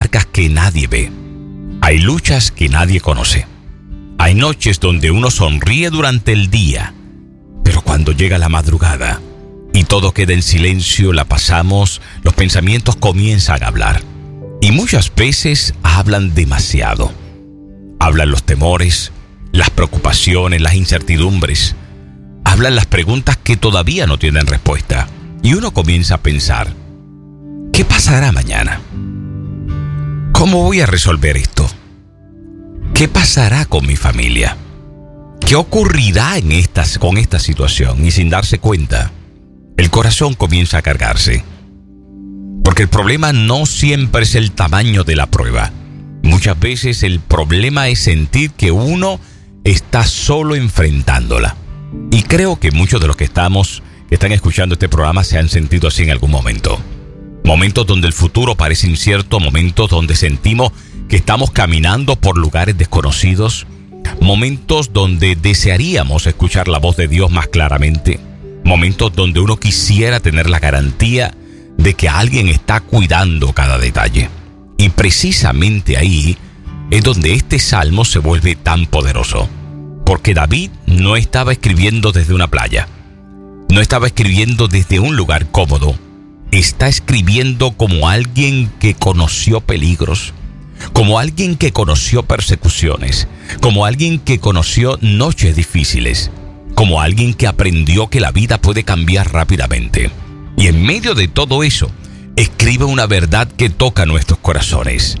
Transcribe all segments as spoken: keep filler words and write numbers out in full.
marcas que nadie ve. Hay luchas que nadie conoce. Hay noches donde uno sonríe durante el día, pero cuando llega la madrugada y todo queda en silencio, la pasamos, los pensamientos comienzan a hablar. Y muchas veces hablan demasiado. Hablan los temores, las preocupaciones, las incertidumbres. Hablan las preguntas que todavía no tienen respuesta. Y uno comienza a pensar, ¿qué pasará mañana? ¿Cómo voy a resolver esto? ¿Qué pasará con mi familia? ¿Qué ocurrirá en estas, con esta situación? Y sin darse cuenta, el corazón comienza a cargarse. Porque el problema no siempre es el tamaño de la prueba. Muchas veces el problema es sentir que uno está solo enfrentándola. Y creo que muchos de los que estamos, que están escuchando este programa se han sentido así en algún momento. Momentos donde el futuro parece incierto, momentos donde sentimos que estamos caminando por lugares desconocidos, momentos donde desearíamos escuchar la voz de Dios más claramente, momentos donde uno quisiera tener la garantía de que alguien está cuidando cada detalle. Y precisamente ahí es donde este salmo se vuelve tan poderoso, porque David no estaba escribiendo desde una playa, no estaba escribiendo desde un lugar cómodo, está escribiendo como alguien que conoció peligros, como alguien que conoció persecuciones, como alguien que conoció noches difíciles, como alguien que aprendió que la vida puede cambiar rápidamente. Y en medio de todo eso, escribe una verdad que toca nuestros corazones.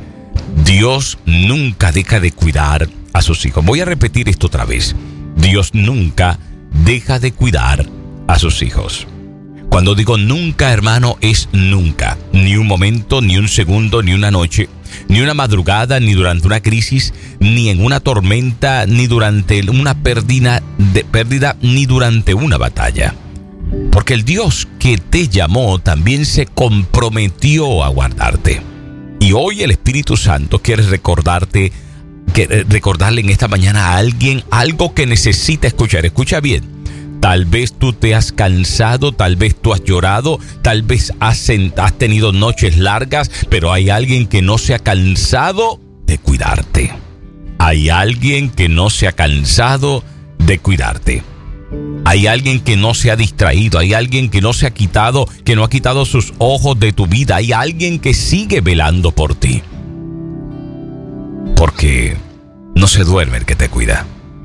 Dios nunca deja de cuidar a sus hijos. Voy a repetir esto otra vez. Dios nunca deja de cuidar a sus hijos. Cuando digo nunca, hermano, es nunca. Ni un momento, ni un segundo, ni una noche, ni una madrugada, ni durante una crisis, ni en una tormenta, ni durante una pérdida, de pérdida, ni durante una batalla. Porque el Dios que te llamó también se comprometió a guardarte. Y hoy el Espíritu Santo quiere recordarte, quiere recordarle en esta mañana a alguien algo que necesita escuchar. Escucha bien. Tal vez tú te has cansado, tal vez tú has llorado, tal vez has, has tenido noches largas, pero hay alguien que no se ha cansado de cuidarte. Hay alguien que no se ha cansado de cuidarte. Hay alguien que no se ha distraído, hay alguien que no se ha quitado, que no ha quitado sus ojos de tu vida. Hay alguien que sigue velando por ti. Porque no se duerme el que te cuida.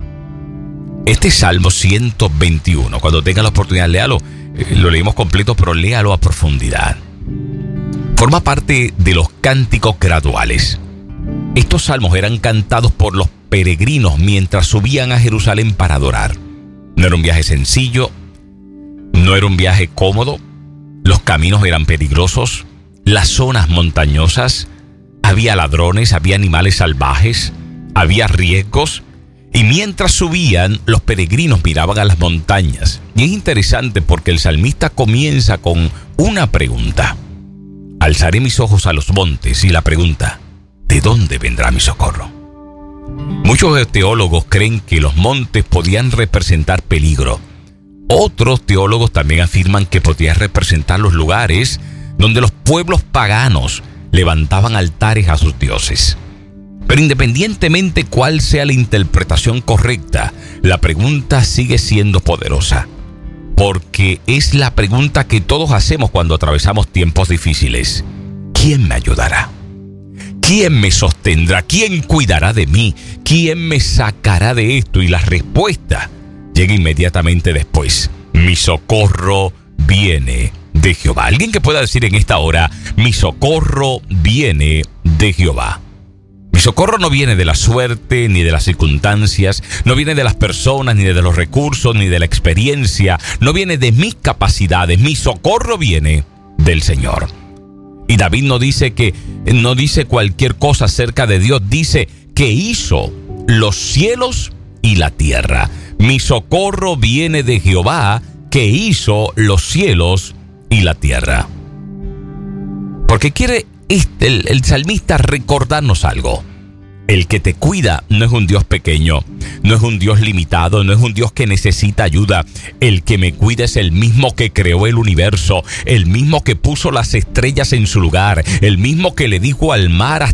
Este Salmo ciento veintiuno, cuando tenga la oportunidad, léalo. Eh, lo leímos completo, pero léalo a profundidad. Forma parte de los cánticos graduales. Estos salmos eran cantados por los peregrinos mientras subían a Jerusalén para adorar. No era un viaje sencillo, no era un viaje cómodo, los caminos eran peligrosos, las zonas montañosas, había ladrones, había animales salvajes, había riesgos. Y mientras subían, los peregrinos miraban a las montañas. Y es interesante porque el salmista comienza con una pregunta. Alzaré mis ojos a los montes, y la pregunta, ¿de dónde vendrá mi socorro? Muchos teólogos creen que los montes podían representar peligro. Otros teólogos también afirman que podían representar los lugares donde los pueblos paganos levantaban altares a sus dioses. Pero independientemente cuál sea la interpretación correcta, la pregunta sigue siendo poderosa. Porque es la pregunta que todos hacemos cuando atravesamos tiempos difíciles. ¿Quién me ayudará? ¿Quién me sostendrá? ¿Quién cuidará de mí? ¿Quién me sacará de esto? Y la respuesta llega inmediatamente después. Mi socorro viene de Jehová. Alguien que pueda decir en esta hora, mi socorro viene de Jehová. Mi socorro no viene de la suerte, ni de las circunstancias, no viene de las personas, ni de los recursos, ni de la experiencia, no viene de mis capacidades. Mi socorro viene del Señor. Y David no dice que, no dice cualquier cosa acerca de Dios, dice que hizo los cielos y la tierra. Mi socorro viene de Jehová, que hizo los cielos y la tierra. Porque quiere Este, el, el salmista recordarnos algo. El que te cuida no es un Dios pequeño, no es un Dios limitado, no es un Dios que necesita ayuda. El que me cuida es el mismo que creó el universo, el mismo que puso las estrellas en su lugar, el mismo que le dijo al mar